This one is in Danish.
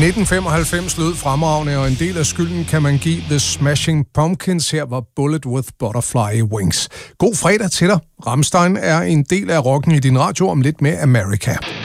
1995 lød fremragende, og en del af skylden kan man give The Smashing Pumpkins. Her var Bullet with Butterfly Wings. God fredag til dig. Rammstein er en del af rocken i din radio om lidt med America.